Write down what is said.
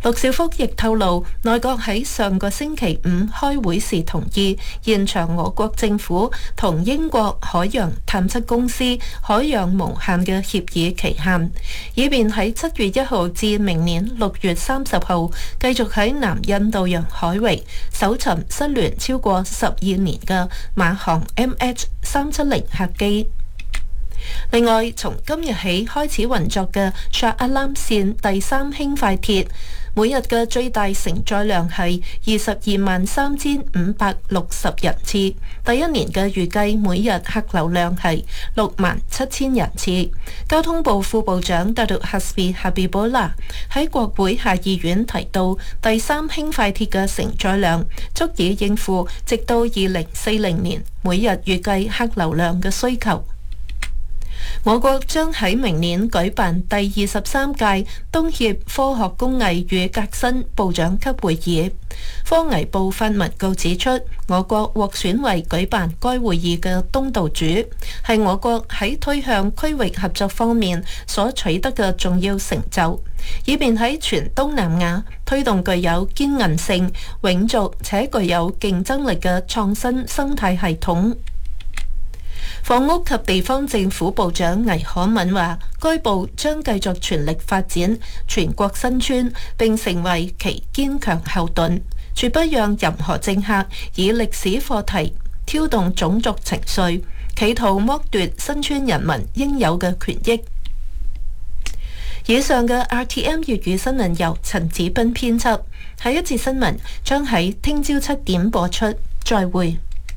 陸兆福亦透露，內閣喺上個星期五開會時同意延長我國政府同英國海洋探測公司海洋無限嘅協議期限，以便喺7月1號至明年6月30號繼續喺南印度洋海域搜尋失聯超過12年嘅馬航 MH370 客機。另外，從今日起開始運作嘅 Shah Alam 線第3輕快鐵，每日嘅最大承載量係223560人次，第一年嘅預計每日客流量係67000人次。交通部副部長 Datuk Hasbi Habibullah 喺國會下議院提到，第3輕快鐵嘅承載量足以應付直到2040年每日預計客流量嘅需求。我國將喺明年舉辦第23屆東協科學工藝與革新部長級會議。科藝部發文告指出，我國獲選為舉辦該會議嘅東道主，係我國喺推向區域合作方面所取得嘅重要成就，以便喺全東南亞推動具有堅韌性、永續且具有競爭力嘅創新生態系統。房屋及地方政府部長倪可敏話，該部將繼續全力發展全國新村，並成為其堅強後盾，絕不讓任何政客以歷史課題挑動種族情緒，企圖剝奪新村人民應有嘅權益。以上嘅 RTM 粵語新聞由陳子斌編輯，下一節新聞將喺聽朝7點播出，再會。